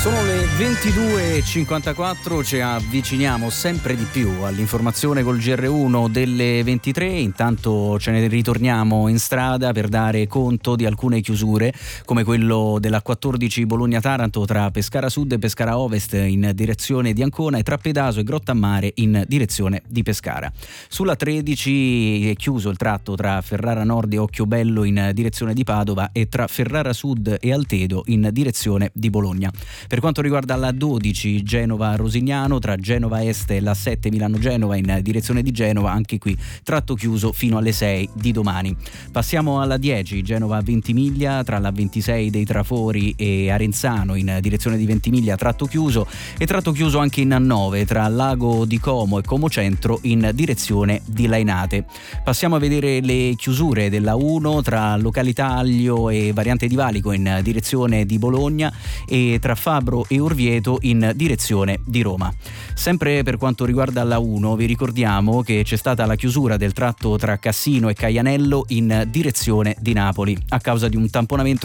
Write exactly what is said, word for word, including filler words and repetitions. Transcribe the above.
Sono le ventidue e cinquantaquattro, ci avviciniamo sempre di più all'informazione col G R uno delle ventitré. Intanto ce ne ritorniamo in strada per dare conto di alcune chiusure, come quello della quattordici Bologna-Taranto tra Pescara Sud e Pescara Ovest in direzione di Ancona e tra Pedaso e Grottammare in direzione di Pescara. Sulla tredici è chiuso il tratto tra Ferrara Nord e Occhiobello in direzione di Padova e tra Ferrara Sud e Altedo in direzione di Bologna. Per quanto riguarda la dodici Genova-Rosignano, tra Genova Est e la sette Milano-Genova in direzione di Genova, anche qui tratto chiuso fino alle sei di domani. Passiamo alla dieci Genova-Ventimiglia, tra la ventisei dei Trafori e Arenzano in direzione di Ventimiglia tratto chiuso, e tratto chiuso anche in nove tra Lago di Como e Como Centro in direzione di Lainate. Passiamo a vedere le chiusure della uno tra località Aglio e variante di Valico in direzione di Bologna e tra Fabro e Orvieto in direzione di Roma. Sempre per quanto riguarda la uno, vi ricordiamo che c'è stata la chiusura del tratto tra Cassino e Caianello in direzione di Napoli a causa di un tamponamento